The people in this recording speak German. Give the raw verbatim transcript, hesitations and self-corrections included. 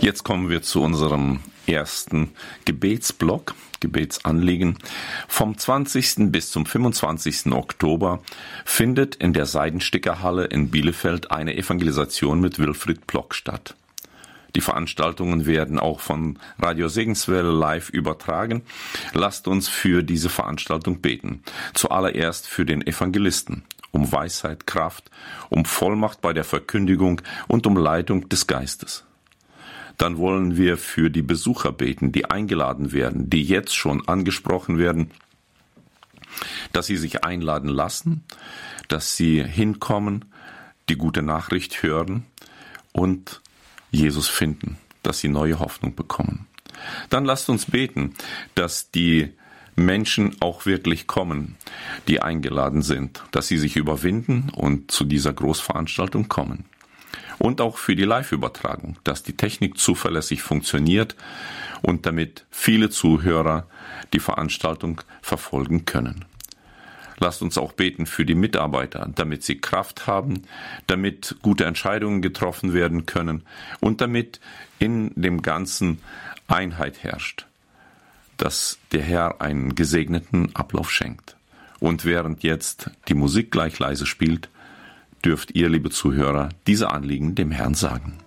Jetzt kommen wir zu unserem ersten Gebetsblock, Gebetsanliegen. Vom zwanzigsten bis zum fünfundzwanzigsten Oktober findet in der Seidenstickerhalle in Bielefeld eine Evangelisation mit Wilfried Plock statt. Die Veranstaltungen werden auch von Radio Segenswelle live übertragen. Lasst uns für diese Veranstaltung beten. Zuallererst für den Evangelisten, um Weisheit, Kraft, um Vollmacht bei der Verkündigung und um Leitung des Geistes. Dann wollen wir für die Besucher beten, die eingeladen werden, die jetzt schon angesprochen werden, dass sie sich einladen lassen, dass sie hinkommen, die gute Nachricht hören und Jesus finden, dass sie neue Hoffnung bekommen. Dann lasst uns beten, dass die Menschen auch wirklich kommen, die eingeladen sind, dass sie sich überwinden und zu dieser Großveranstaltung kommen. Und auch für die Live-Übertragung, dass die Technik zuverlässig funktioniert und damit viele Zuhörer die Veranstaltung verfolgen können. Lasst uns auch beten für die Mitarbeiter, damit sie Kraft haben, damit gute Entscheidungen getroffen werden können und damit in dem Ganzen Einheit herrscht, dass der Herr einen gesegneten Ablauf schenkt. Und während jetzt die Musik gleich leise spielt, dürft ihr, liebe Zuhörer, diese Anliegen dem Herrn sagen.